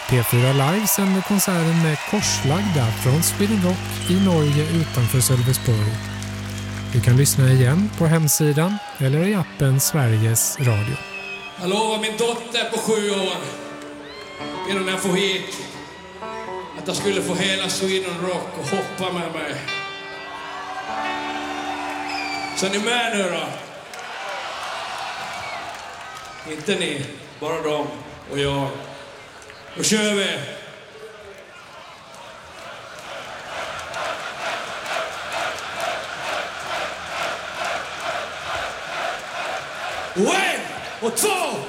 P4 Live sänder konserten med Korslagda från Sweden Rock i Norge utanför Sölvesborg. Du kan lyssna igen på hemsidan eller i appen Sveriges Radio. Jag lovar min dotter på 7 år innan jag får hit att jag skulle få hela Sweden Rock och hoppa med mig. Så är ni med nu då? Inte ni, bara de och jag. Då kör vi! En och två!